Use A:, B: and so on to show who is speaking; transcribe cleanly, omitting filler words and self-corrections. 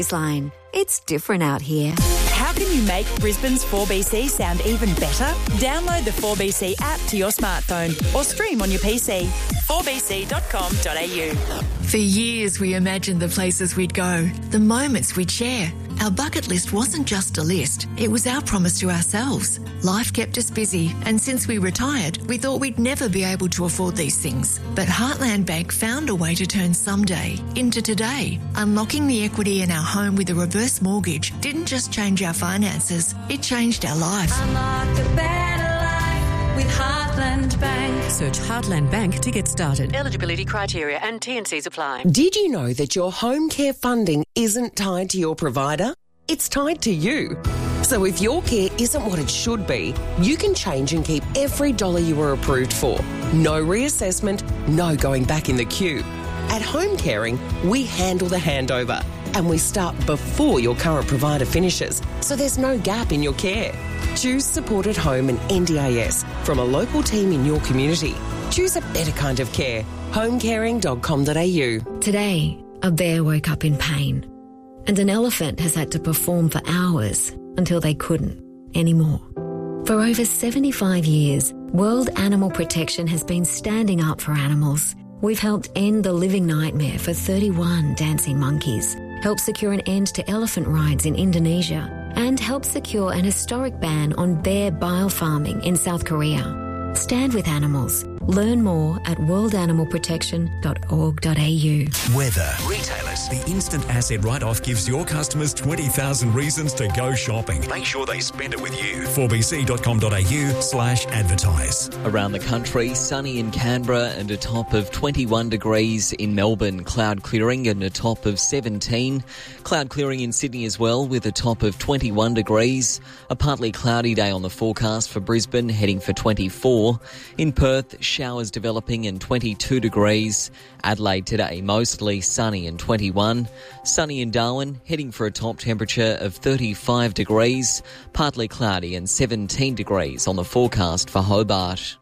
A: Line. It's different out here.
B: How can you make Brisbane's 4BC sound even better? Download the 4BC app to your smartphone or stream on your PC. 4bc.com.au.
C: For years, we imagined the places we'd go, the moments we'd share. Our bucket list wasn't just a list, it was our promise to ourselves. Life kept us busy, and since we retired, we thought we'd never be able to afford these things. But Heartland Bank found a way to turn someday into today. Unlocking the equity in our home with a reverse mortgage didn't just change our finances, it changed our life.
D: Unlock a better life with Heartland Bank.
E: Search Heartland Bank to get started. Eligibility criteria and T&Cs apply.
F: Did you know that your home care funding isn't tied to your provider? It's tied to you. So if your care isn't what it should be, you can change and keep every dollar you were approved for. No reassessment, no going back in the queue. At Home Caring, we handle the handover and we start before your current provider finishes, so there's no gap in your care. Choose Supported Home and NDIS from a local team in your community. Choose a better kind of care. homecaring.com.au.
A: Today, a bear woke up in pain, and an elephant has had to perform for hours until they couldn't anymore. For over 75 years, World Animal Protection has been standing up for animals. We've helped end the living nightmare for 31 dancing monkeys, helped secure an end to elephant rides in Indonesia, and helped secure an historic ban on bear bile farming in South Korea. Stand with animals. Learn more at worldanimalprotection.org.au.
G: Weather. Retailers. The instant asset write-off gives your customers 20,000 reasons to go shopping. Make sure they spend it with you. 4bc.com.au/advertise.
H: Around the country, sunny in Canberra and a top of 21 degrees in Melbourne. Cloud clearing and a top of 17. Cloud clearing in Sydney as well with a top of 21 degrees. A partly cloudy day on the forecast for Brisbane, heading for 24. In Perth, showers developing and 22 degrees. Adelaide today, mostly sunny and 21. Sunny in Darwin, heading for a top temperature of 35 degrees. Partly cloudy and 17 degrees on the forecast for Hobart.